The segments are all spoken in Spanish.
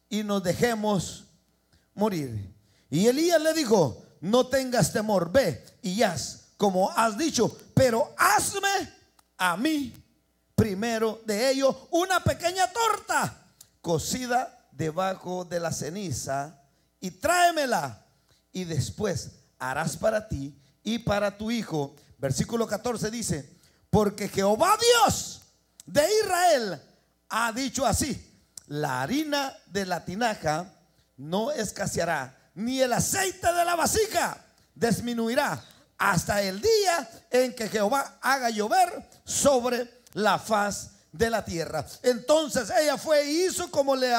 y nos dejemos morir. Y Elías le dijo: no tengas temor, ve y haz como has dicho, pero hazme a mí primero de ello una pequeña torta cocida debajo de la ceniza y tráemela, y después harás para ti y para tu hijo. Versículo 14 dice: porque Jehová Dios de Israel ha dicho así: la harina de la tinaja no escaseará, ni el aceite de la vasija disminuirá, hasta el día en que Jehová haga llover sobre la faz de la tierra. Entonces ella fue y hizo como le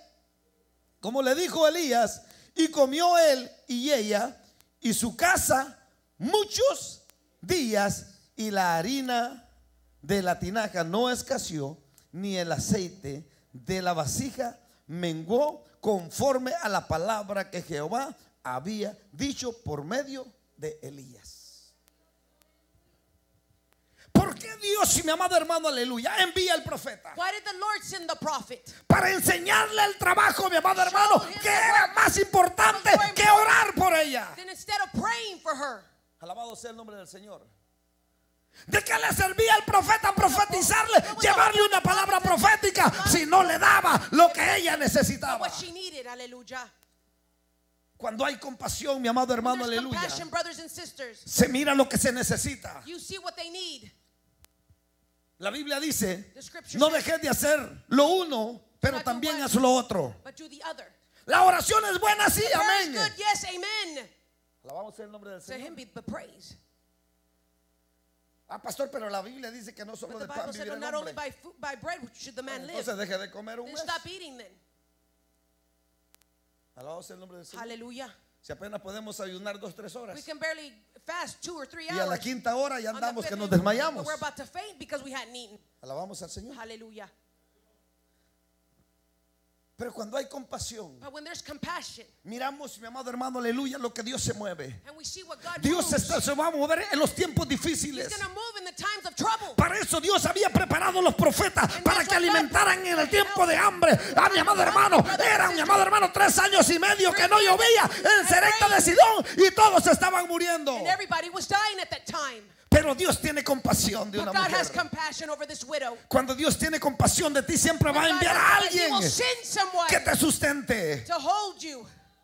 dijo Elías, y comió él y ella y su casa muchos días, y la harina de la tinaja no escaseó, ni el aceite de la vasija menguó, conforme a la palabra que Jehová había dicho por medio de Elías. ¿Por qué Dios, mi amado hermano, aleluya, envía al profeta? Why did the Lord send the prophet? Para enseñarle el trabajo, mi amado hermano, que era más importante que orar por ella. Then instead of praying for her, Alabado sea el nombre del Señor. ¿De qué le servía al profeta profetizarle, llevarle una palabra profética, si no le daba lo que ella necesitaba? what she needed? Hallelujah. Cuando hay compasión, mi amado hermano, There's aleluya, compassion, brothers and sisters. se mira lo que se necesita. You see what they need. La Biblia dice: The scripture no says, dejes de hacer lo uno, pero también haz lo otro. but do the other. La oración es buena, sí, Prayer is amén. good, yes, amen. Alabamos el nombre del To him Señor. be the praise. Pastor, pero la Biblia dice que no solo But the de pan Bible said, vivirá el not only hombre. by bread should the man live. Entonces deje de comer un Then mes. stop eating then. Alabado sea el nombre del Señor. Hallelujah. Si apenas podemos ayunar 2-3 We horas, can barely fast 2 or 3 y a la hours. quinta hora ya On the andamos que fifth, nos desmayamos. we're about to faint because we hadn't eaten. Alabamos al Señor. Hallelujah. Pero cuando hay compasión, But when there's compassion miramos, mi amado hermano, aleluya, lo que Dios se mueve. and we see what God Dios moves, se va a mover en los tiempos He's difíciles. going to move in the times of trouble. Para eso Dios había preparado los profetas, para que alimentaran en el tiempo de hambre a mi amado hermano. Eran, mi amado hermano, 3 años y medio que no llovía en Serepta de Sidón, y todos estaban muriendo. And everybody was dying at that time. Pero Dios tiene compasión de But una God has mujer. compassion over this widow. Cuando Dios tiene compasión de ti, siempre va a God enviar has a compassion, He alguien will send someone que te sustente. to hold you.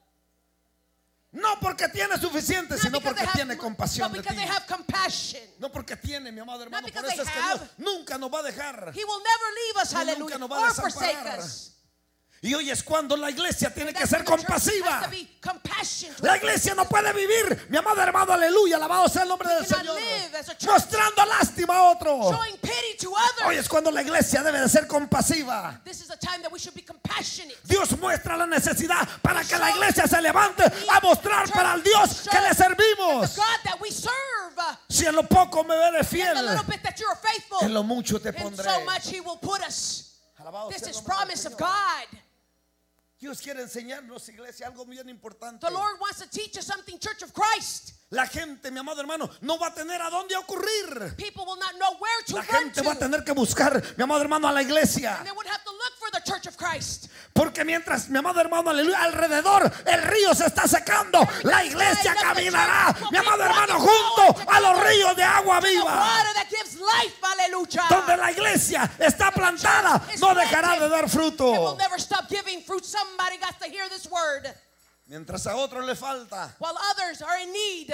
No porque tiene suficiente, Not sino because porque they tiene have, compasión but de because ti. they have compassion. No porque tiene, mi amado hermano. Not Por because eso es they que Dios have. nunca nos va a dejar. He will never leave us, Él nunca hallelujah, nos va a or forsake desamparar. us. Y hoy es cuando la iglesia tiene que That's ser when the church compasiva. has to be compassionate La towards iglesia no puede vivir, mi amado hermano, aleluya, alabado sea el nombre del cannot Señor, live as a church mostrando lástima a otro. showing pity to others. Hoy es cuando la iglesia debe de ser compasiva. This is a time that we should be compassionate. Dios muestra la necesidad para que la iglesia se levante a mostrar para el Dios que le The servimos. God that we serve. Si en lo poco me eres In the fiel, little bit that you're faithful, en lo mucho te in pondré. so much He will put us. Alabado This sea el is nombre del promise of Señor. God. Dios quiere enseñarnos, iglesia, algo bien importante. The Lord wants to teach us something, Church of Christ. La gente, mi amado hermano, no va a tener a dónde ocurrir. People will not know where to La run gente va a to. tener que buscar, mi amado hermano, a la iglesia. And they would have to look for the Church of Christ. Porque mientras, mi amado hermano, aleluya, alrededor el río se está secando, la iglesia caminará, mi amado hermano, junto a los ríos de agua The viva. water that gives life, hallelujah. Donde la iglesia está plantada, no dejará de dar It will fruto. never stop giving fruit. Somebody got to hear this word. Mientras a otros le falta, While others are in need,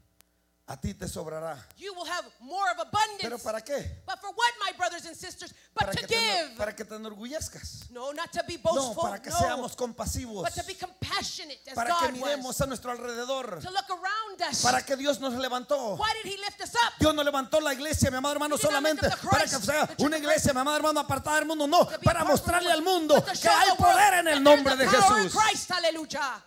a ti te sobrará. you will have more of abundance. ¿Pero para qué? But for what, my brothers and sisters? But to give. Para que te enorgullezcas. No, not to be No, boastful. para que No. seamos compasivos. But to be compassionate as Para que God miremos was. a nuestro alrededor. To look around us. Para que Dios nos levantó. Why did He lift us up? Dios no levantó la iglesia, mi amado hermano, He did not solamente lift up the para Christ, que sea the church una of iglesia, mi amado hermano, apartada del mundo. No, To be para apart from mostrarle the al world, mundo but to que show hay the world poder en el that nombre de there's a power in Jesús. Christ, hallelujah.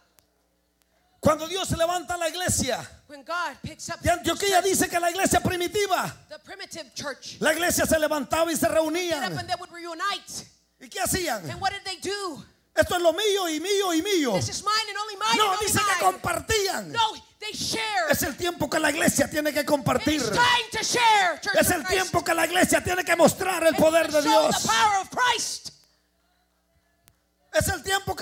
Cuando Dios se levanta la iglesia, When God picks up de Antioquía the dice que la iglesia primitiva, primitive church, la iglesia se levantaba y se get up reunían. and they would reunite. ¿Y qué hacían? And what did they do? Esto es lo mío y mío y mío. This is mine and only mine No, and only dice que mine. compartían. No, they share. Es el tiempo que la iglesia tiene que It compartir. is time to share, Church Es of el Christ. tiempo que la iglesia tiene que mostrar el And poder to de show Dios. the power of Christ. Es el tiempo que